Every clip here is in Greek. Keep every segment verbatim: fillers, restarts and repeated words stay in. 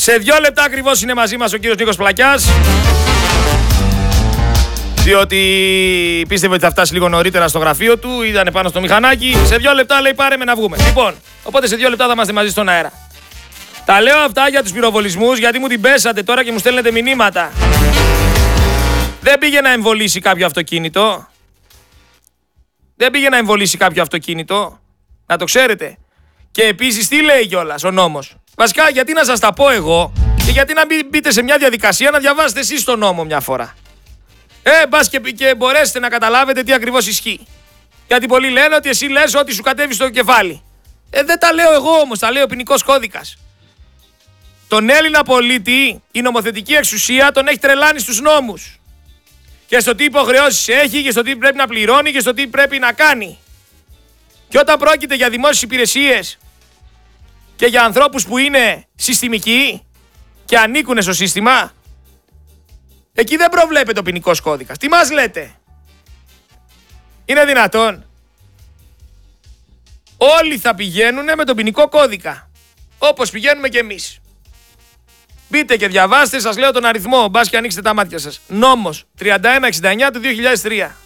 Σε δύο λεπτά ακριβώς είναι μαζί μας ο κύριος Νίκος Πλακιάς. Διότι πίστευε ότι θα φτάσει λίγο νωρίτερα στο γραφείο του, ήταν πάνω στο μηχανάκι. Σε δύο λεπτά λέει πάρε με να βγούμε. Λοιπόν, οπότε σε δύο λεπτά θα είμαστε μαζί στον αέρα. Τα λέω αυτά για τους πυροβολισμούς, γιατί μου την πέσατε τώρα και μου στέλνετε μηνύματα. Δεν πήγε να εμβολήσει κάποιο αυτοκίνητο. Δεν πήγε να εμβολήσει κάποιο αυτοκίνητο. Να το ξέρετε. Και επίσης τι λέει κιόλας ο νόμος. Βασικά γιατί να σας τα πω εγώ και γιατί να μην μπείτε σε μια διαδικασία να διαβάσετε εσείς τον νόμο μια φορά. Ε, μπας και, και μπορέσετε να καταλάβετε τι ακριβώς ισχύει. Γιατί πολλοί λένε ότι εσύ λες ότι σου κατέβει στο κεφάλι. Ε, δεν τα λέω εγώ όμως, τα λέει ο ποινικός κώδικας. Τον Έλληνα πολίτη η νομοθετική εξουσία τον έχει τρελάνει στους νόμους. Και στο τι υποχρεώσεις έχει και στο τι πρέπει να πληρώνει και στο τι πρέπει να κάνει. Και όταν πρόκειται για δημόσιες υπηρεσίες και για ανθρώπους που είναι συστημικοί και ανήκουν στο σύστημα, εκεί δεν προβλέπεται ο ποινικός κώδικας. Τι μας λέτε? Είναι δυνατόν? Όλοι θα πηγαίνουν με τον ποινικό κώδικα. Όπως πηγαίνουμε κι εμείς. Μπείτε και διαβάστε, σας λέω τον αριθμό, μπας και ανοίξτε τα μάτια σας. Νόμος τριάντα ένα εξήντα εννιά του δύο χιλιάδες τρία.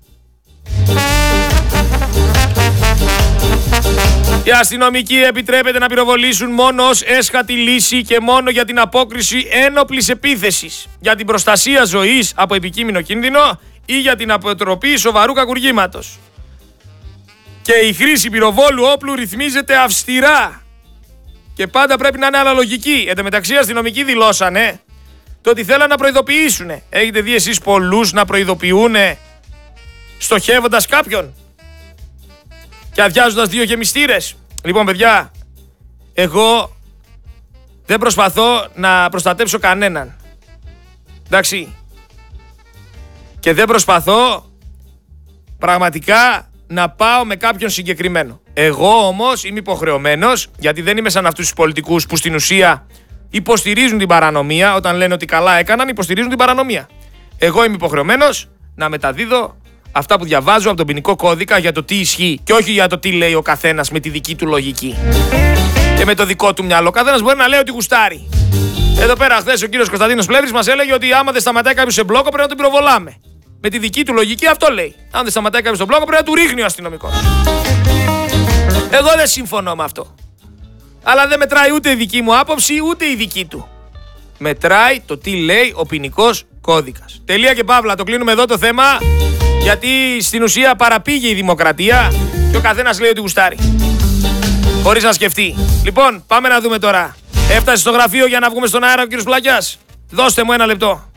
Οι αστυνομικοί επιτρέπεται να πυροβολήσουν μόνο ως έσχατη λύση και μόνο για την απόκριση ένοπλης επίθεσης, για την προστασία ζωής από επικείμενο κίνδυνο ή για την αποτροπή σοβαρού κακουργήματος. Και η χρήση πυροβόλου όπλου ρυθμίζεται αυστηρά και πάντα πρέπει να είναι αναλογική. Εν τω μεταξύ οι αστυνομικοί δηλώσανε το ότι θέλαν να προειδοποιήσουν. Έχετε δει εσείς πολλούς να προειδοποιούν στοχεύοντας κάποιον και αδειάζοντας δύο γεμιστήρες? Λοιπόν, παιδιά, εγώ δεν προσπαθώ να προστατέψω κανέναν. Εντάξει. Και δεν προσπαθώ πραγματικά να πάω με κάποιον συγκεκριμένο. Εγώ όμως είμαι υποχρεωμένος, γιατί δεν είμαι σαν αυτούς τους πολιτικούς που στην ουσία υποστηρίζουν την παρανομία. Όταν λένε ότι καλά έκαναν, υποστηρίζουν την παρανομία. Εγώ είμαι υποχρεωμένος να μεταδίδω αυτά που διαβάζω από τον ποινικό κώδικα για το τι ισχύει και όχι για το τι λέει ο καθένας με τη δική του λογική και με το δικό του μυαλό. Ο καθένας μπορεί να λέει ότι γουστάρει. Εδώ πέρα χθες ο κύριος Κωνσταντίνος Πλεύρης μας έλεγε ότι άμα δεν σταματάει κάποιος σε μπλόκο πρέπει να τον πυροβολάμε. Με τη δική του λογική αυτό λέει. Αν δεν σταματάει κάποιος στον μπλόκο πρέπει να του ρίχνει ο αστυνομικός. Εγώ δεν συμφωνώ με αυτό. Αλλά δεν μετράει ούτε η δική μου άποψη ούτε η δική του. Μετράει το τι λέει ο ποινικός κώδικας. Τελεία και παύλα. Το κλείνουμε εδώ το θέμα. Γιατί στην ουσία παραπήγε η δημοκρατία και ο καθένας λέει ότι γουστάρει. Χωρίς να σκεφτεί. Λοιπόν, πάμε να δούμε τώρα. Έφτασε στο γραφείο για να βγούμε στον αέρα ο κύριος Πλακιάς. Δώστε μου ένα λεπτό.